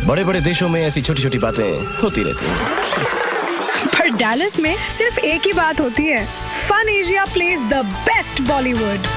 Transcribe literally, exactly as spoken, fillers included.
बड़े बड़े देशों में ऐसी छोटी छोटी बातें होती रहती हैं। पर डैलस में सिर्फ एक ही बात होती है, fun Asia plays the best Bollywood.